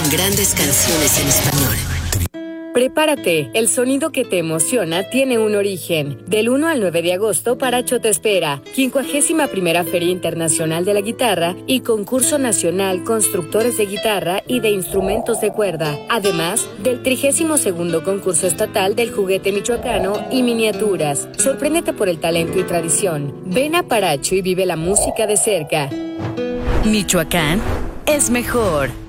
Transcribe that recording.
grandes canciones en español. Prepárate, el sonido que te emociona tiene un origen. Del 1 al 9 de agosto, Paracho te espera. 51ª Feria Internacional de la Guitarra y Concurso Nacional Constructores de Guitarra y de Instrumentos de Cuerda. Además del 32º Concurso Estatal del Juguete Michoacano y Miniaturas. Sorpréndete por el talento y tradición. Ven a Paracho y vive la música de cerca. Michoacán es mejor.